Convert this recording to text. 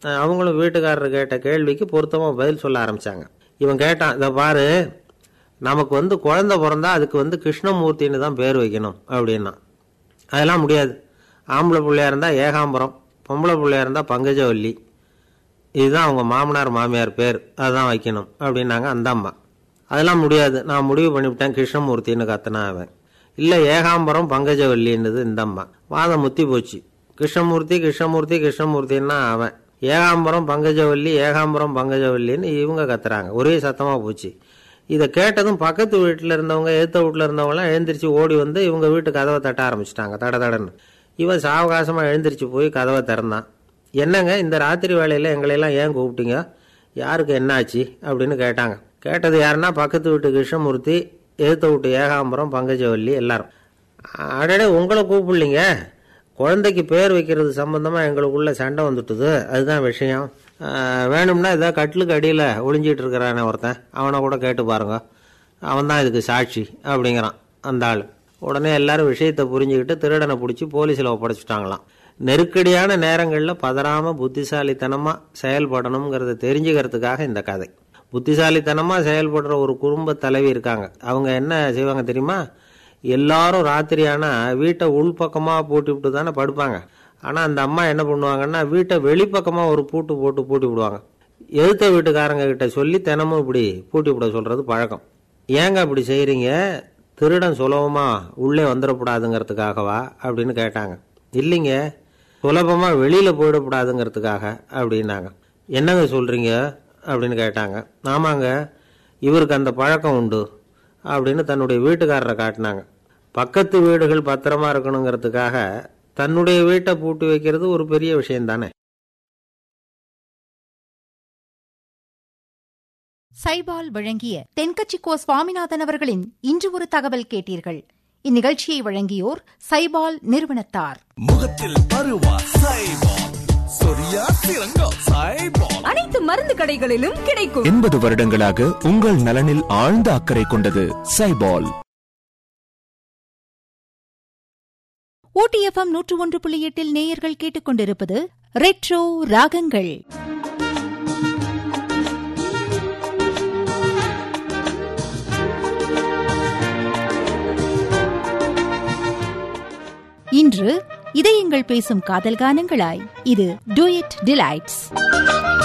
அவங்களும் வீட்டுக்காரர் கேட்ட கேள்விக்கு பொருத்தமாக பதில் சொல்ல ஆரம்பித்தாங்க. இவன் கேட்டான், இதை பாரு, நமக்கு குழந்தை பிறந்தா அதுக்கு கிருஷ்ணமூர்த்தின்னு தான் பேர் வைக்கணும் அப்படின்னா. அதெல்லாம் முடியாது. ஆம்பளை பிள்ளையா இருந்தால் ஏகாம்பரம், பொம்பளை பிள்ளையா இருந்தால் பங்கஜவல்லி, இதுதான் அவங்க மாமனார் மாமியார் பேர், அதுதான் வைக்கணும் அப்படின்னாங்க அந்த அம்மா. அதெல்லாம் முடியாது, நான் முடிவு பண்ணிவிட்டேன் கிருஷ்ணமூர்த்தின்னு கத்தனா அவன். இல்லை ஏகாம்பரம் பங்கஜவல்லின்னுது இந்த அம்மா. வாதம் முத்தி போச்சு. கிருஷ்ணமூர்த்தி கிருஷ்ணமூர்த்தி கிருஷ்ணமூர்த்தின்னா அவன், ஏகாம்பரம் பங்கஜவல்லி ஏகாம்பரம் பங்கஜவல்லின்னு இவங்க கத்துறாங்க. ஒரே சத்தமாக போச்சு. இதை கேட்டதும் பக்கத்து வீட்டில் இருந்தவங்க, ஏற்ற வீட்டில் இருந்தவங்களாம் எழுந்திரிச்சு ஓடி இவங்க வீட்டு கதவை தட்ட ஆரம்பிச்சிட்டாங்க தடன்னு. இவன் சாவகாசமாக எழுந்திரிச்சு போய் கதவை திறந்தான். என்னங்க இந்த ராத்திரி வேலையில் எங்களையெல்லாம் ஏன் கூப்பிட்டீங்க, யாருக்கு என்னாச்சு அப்படின்னு கேட்டாங்க. கேட்டது யாருன்னா பக்கத்து வீட்டு கிருஷ்ணமூர்த்தி, ஏற்ற வீட்டு ஏகாம்பரம் பங்கஜவல்லி எல்லாரும். அடடே, உங்களை கூப்பிடலிங்க, குழந்தைக்கு பேர் வைக்கிறது சம்பந்தமாக எங்களுக்குள்ள சண்டை வந்துட்டுது, அதுதான் விஷயம். வேணும்னா இதை கட்டிலுக்கு அடியில் ஒளிஞ்சிட்டு இருக்கிறானே ஒருத்தன், அவனை கூட கேட்டு பாருங்க, அவன் தான் இதுக்கு சாட்சி அப்படிங்கிறான் அந்த ஆள். உடனே எல்லாரும் விஷயத்தை புரிஞ்சுக்கிட்டு திருடனை பிடிச்சி போலீஸில் ஒப்படைச்சிட்டாங்களாம். நெருக்கடியான நேரங்களில் பதறாமல் புத்திசாலித்தனமாக செயல்படணுங்கிறத தெரிஞ்சுக்கிறதுக்காக இந்த கதை. புத்திசாலித்தனமாக செயல்படுற ஒரு குடும்ப தலைவி இருக்காங்க. அவங்க என்ன செய்வாங்க தெரியுமா, எல்லாரும் ராத்திரியானா வீட்டை உள்பக்கமாக பூட்டி விட்டு தானே படுப்பாங்க. ஆனால் அந்த அம்மா என்ன பண்ணுவாங்கன்னா, வீட்டை வெளிப்பக்கமாக ஒரு பூட்டு போட்டு பூட்டி விடுவாங்க. எதிர்த்த வீட்டுக்காரங்க கிட்ட சொல்லி தினமும் இப்படி பூட்டி விட சொல்கிறது பழக்கம். ஏங்க அப்படி செய்கிறீங்க, திருடன் சுலபமாக உள்ளே வந்துடக்கூடாதுங்கிறதுக்காகவா அப்படின்னு கேட்டாங்க. இல்லைங்க, சுலபமாக வெளியில் போயிடக்கூடாதுங்கிறதுக்காக அப்படின்னாங்க. என்னங்க சொல்கிறீங்க அப்படின்னு கேட்டாங்க. ஆமாங்க, இவருக்கு அந்த பழக்கம் உண்டு அப்படின்னு தன்னுடைய வீட்டுக்காரரை காட்டினாங்க. பக்கத்து வீடுகள் பத்திரமா இருக்கணுங்கிறதுக்காக தன்னுடைய வீட்டை பூட்டி வைக்கிறது ஒரு பெரிய விஷயம் தானே. சைபால் வழங்கிய தென்கட்சிக்கோ சுவாமிநாதன் அவர்களின் இன்று ஒரு தகவல் கேட்டீர்கள். இந்நிகழ்ச்சியை வழங்கியோர் சைபால் நிறுவனத்தார். முகத்தில் பருவா சைபால், சொரியா சிறங்கா சைபால், அனைத்து மருந்து கடைகளிலும் கிடைக்கும். 80 வருடங்களாக உங்கள் நலனில் ஆழ்ந்த அக்கறை கொண்டது சைபால். OTFM 101.8 நேயர்கள் கேட்டுக்கொண்டிருப்பது ரெட்ரோ ராகங்கள். இன்று இதயங்கள் பேசும் காதல் கானங்களாய் இது டூயட் டிலைட்ஸ்.